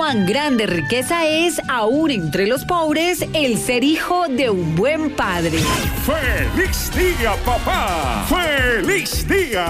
cuán grande riqueza es, aún entre los pobres, el ser hijo de un buen padre. ¡Feliz día, papá! ¡Feliz día!